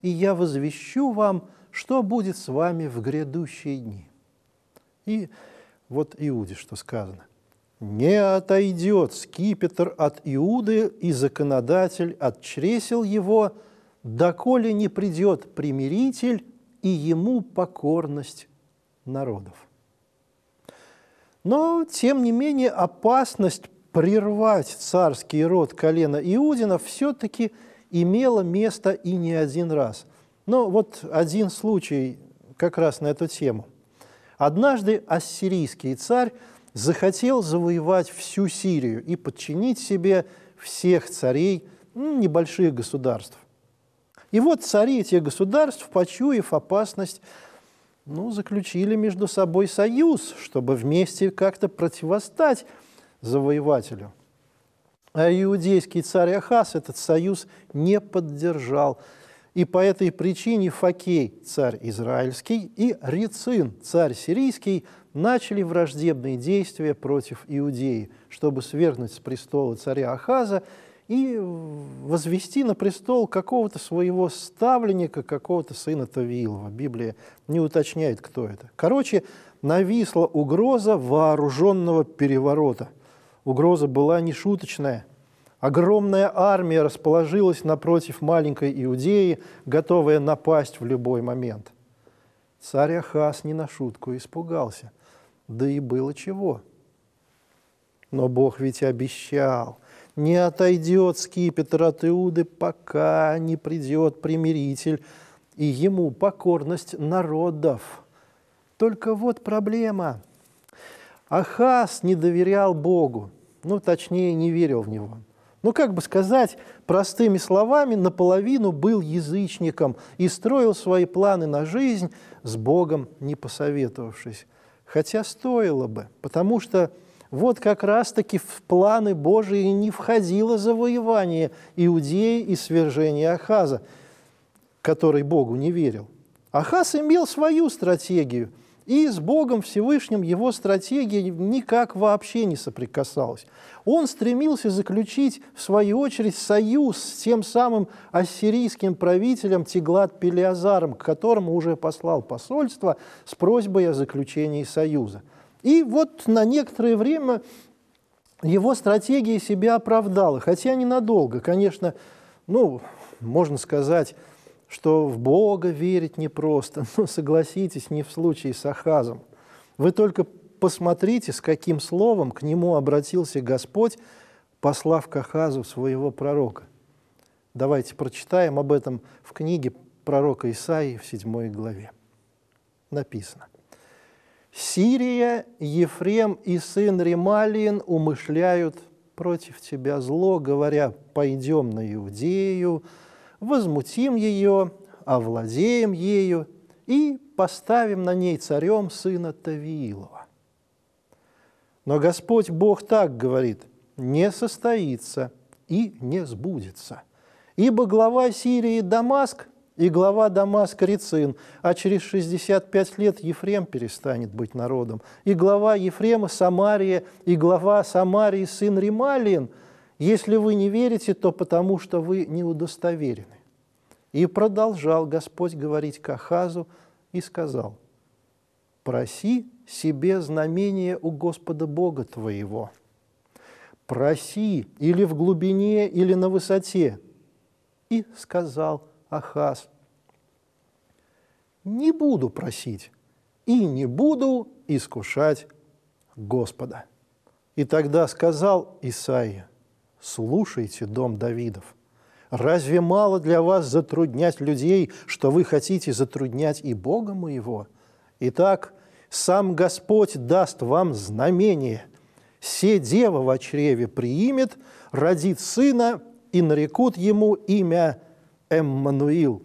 и я возвещу вам, что будет с вами в грядущие дни». И вот Иуде, что сказано. «Не отойдет скипетр от Иуды, и законодатель от чресел его, доколе не придет примиритель, и ему покорность народов». Но, тем не менее, опасность прервать царский род колена Иудина все-таки имела место и не один раз. Но вот один случай как раз на эту тему. Однажды ассирийский царь захотел завоевать всю Сирию и подчинить себе всех царей небольших государств. И вот цари этих государств, почуяв опасность, заключили между собой союз, чтобы вместе как-то противостать завоевателю. А иудейский царь Ахаз этот союз не поддержал. И по этой причине Фокей, царь израильский, и Рецин, царь сирийский, начали враждебные действия против Иудеи, чтобы свергнуть с престола царя Ахаза и возвести на престол какого-то своего ставленника, какого-то сына Тавиилова. Библия не уточняет, кто это. Короче, нависла угроза вооруженного переворота. Угроза была нешуточная. Огромная армия расположилась напротив маленькой Иудеи, готовая напасть в любой момент. Царь Ахаз не на шутку испугался. Да и было чего. Но Бог ведь обещал: не отойдет скипетр от Иуды, пока не придет примиритель, и ему покорность народов. Только вот проблема. Ахаз не доверял Богу, точнее, не верил в Него. Как бы сказать простыми словами, наполовину был язычником и строил свои планы на жизнь, с Богом не посоветовавшись. Хотя стоило бы, потому что вот как раз-таки в планы Божии не входило завоевание Иудеи и свержение Ахаза, который Богу не верил. Ахаз имел свою стратегию, и с Богом Всевышним его стратегия никак вообще не соприкасалась. Он стремился заключить, в свою очередь, союз с тем самым ассирийским правителем Тиглат-Пилеазаром, к которому уже послал посольство с просьбой о заключении союза. И вот на некоторое время его стратегия себя оправдала, хотя ненадолго. Конечно, можно сказать, что в Бога верить непросто, но согласитесь, не в случае с Ахазом. Вы только посмотрите, с каким словом к нему обратился Господь, послав к Ахазу своего пророка. Давайте прочитаем об этом в книге пророка Исаии в 7 главе. Написано: «Сирия, Ефрем и сын Ремалиин умышляют против тебя зло, говоря: пойдем на Иудею, возмутим ее, овладеем ею и поставим на ней царем сына Тавиилова». Но Господь Бог так говорит: не состоится и не сбудется. Ибо глава Сирии Дамаск, и глава Дамаска Рецин, а через 65 лет Ефрем перестанет быть народом. И глава Ефрема Самария, и глава Самарии сын Ремалиин. Если вы не верите, то потому что вы не удостоверены. И продолжал Господь говорить к Ахазу и сказал: проси себе знамение у Господа Бога твоего. Проси или в глубине, или на высоте. И сказал Ахаз: не буду просить и не буду искушать Господа. И тогда сказал Исаия: слушайте, дом Давидов, разве мало для вас затруднять людей, что вы хотите затруднять и Бога моего? Итак, сам Господь даст вам знамение. Се дева во чреве приимет, родит сына, и нарекут ему имя Эммануил.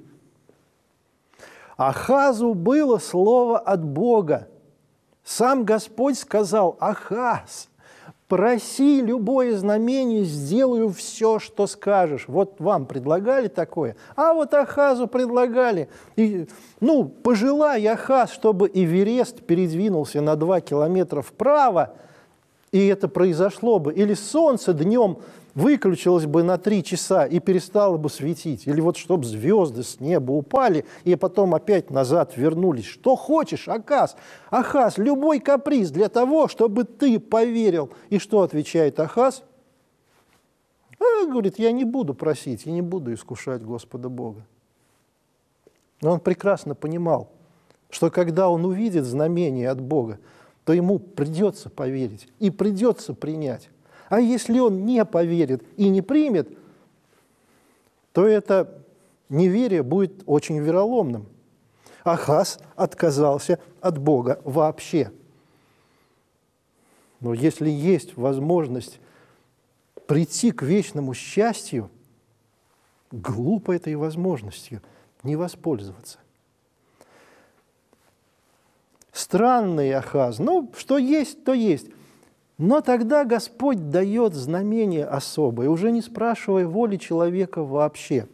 Ахазу было слово от Бога. Сам Господь сказал: Ахаз, проси любое знамение, сделаю все, что скажешь. Вот вам предлагали такое, а вот Ахазу предлагали. И, пожелай, Ахаз, чтобы Эверест передвинулся на 2 километра вправо, и это произошло бы. Или солнце днем выключилось бы на 3 часа и перестало бы светить, или вот чтобы звезды с неба упали и потом опять назад вернулись. Что хочешь, Ахаз? Ахаз, любой каприз для того, чтобы ты поверил. И что отвечает Ахаз? Говорит, я не буду просить, я не буду искушать Господа Бога. Но он прекрасно понимал, что когда он увидит знамение от Бога, то ему придется поверить и придется принять. А если он не поверит и не примет, то это неверие будет очень вероломным. Ахаз отказался от Бога вообще. Но если есть возможность прийти к вечному счастью, глупо этой возможностью не воспользоваться. Странный Ахаз, что есть, то есть. Но тогда Господь дает знамение особое, уже не спрашивая воли человека вообще.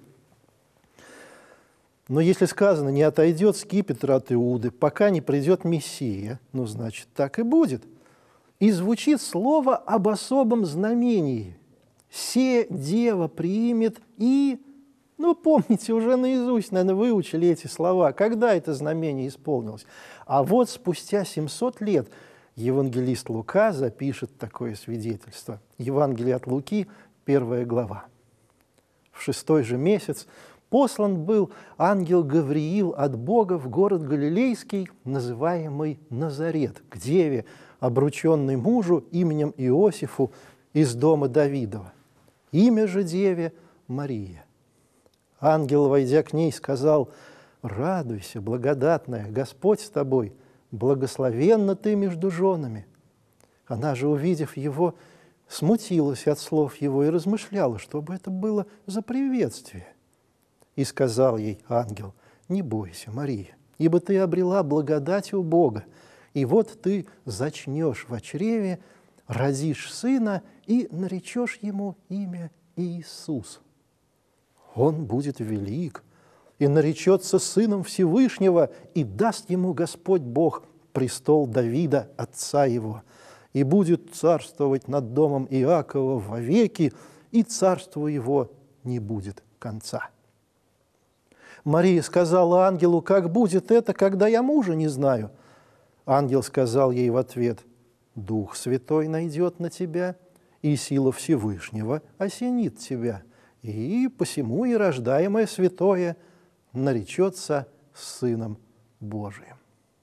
Но если сказано, не отойдет скипетр от Иуды, пока не придет Мессия, значит, так и будет. И звучит слово об особом знамении. «Се дева примет и...» помните, уже наизусть, наверное, выучили эти слова. Когда это знамение исполнилось? А вот спустя 700 лет евангелист Лука запишет такое свидетельство. Евангелие от Луки, 1 глава. В 6-й же месяц послан был ангел Гавриил от Бога в город Галилейский, называемый Назарет, к деве, обрученной мужу именем Иосифу из дома Давидова. Имя же деве Мария. Ангел, войдя к ней, сказал: «Радуйся, благодатная, Господь с тобой, благословенна ты между женами». Она же, увидев его, смутилась от слов его и размышляла, что бы это было за приветствие. И сказал ей ангел: «Не бойся, Мария, ибо ты обрела благодать у Бога, и вот ты зачнешь в чреве, родишь сына и наречешь ему имя Иисус. Он будет велик и наречется сыном Всевышнего, и даст ему Господь Бог престол Давида, отца его, и будет царствовать над домом Иакова вовеки, и царству его не будет конца». Мария сказала ангелу: «Как будет это, когда я мужа не знаю?» Ангел сказал ей в ответ: «Дух Святой найдет на тебя, и сила Всевышнего осенит тебя, и посему и рождаемое святое наречется Сыном Божиим».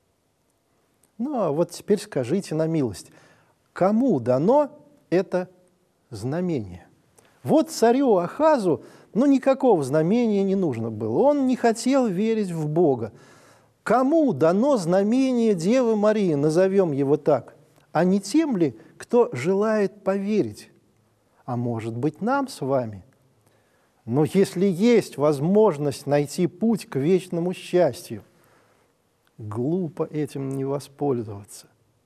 А вот теперь скажите на милость, кому дано это знамение? Вот царю Ахазу, никакого знамения не нужно было. Он не хотел верить в Бога. Кому дано знамение Девы Марии, назовем его так? А не тем ли, кто желает поверить? А может быть, нам с вами? Но если есть возможность найти путь к вечному счастью, глупо этим не воспользоваться.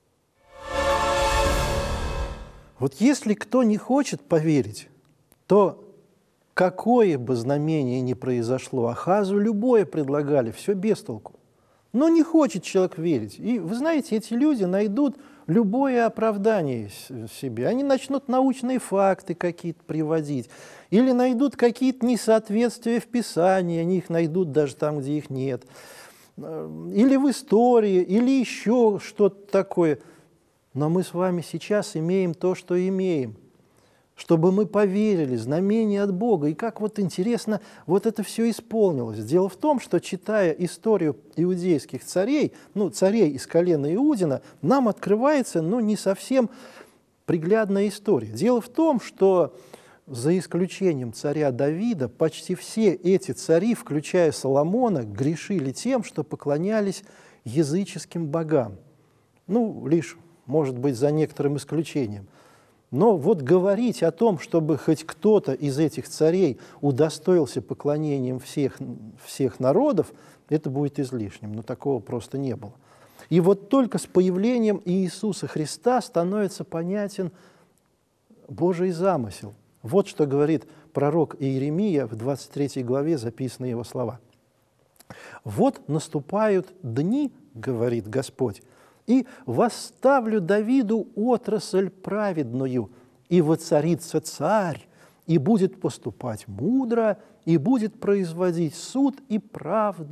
Вот если кто не хочет поверить, то какое бы знамение ни произошло, Ахазу любое предлагали, все без толку. Но не хочет человек верить. И вы знаете, эти люди найдут любое оправдание себе. Они начнут научные факты какие-то приводить, или найдут какие-то несоответствия в Писании, они их найдут даже там, где их нет. Или в истории, или еще что-то такое. Но мы с вами сейчас имеем то, что имеем, чтобы мы поверили, знамение от Бога. И как интересно, это все исполнилось. Дело в том, что, читая историю иудейских царей, царей из колена Иудина, нам открывается, не совсем приглядная история. Дело в том, что за исключением царя Давида, почти все эти цари, включая Соломона, грешили тем, что поклонялись языческим богам. Лишь, может быть, за некоторым исключением. Но говорить о том, чтобы хоть кто-то из этих царей удостоился поклонением всех народов, это будет излишним, но такого просто не было. И только с появлением Иисуса Христа становится понятен Божий замысел. Вот что говорит пророк Иеремия, в 23 главе записаны его слова. «Вот наступают дни, — говорит Господь, — и восставлю Давиду отрасль праведную, и воцарится царь и будет поступать мудро, и будет производить суд и правду.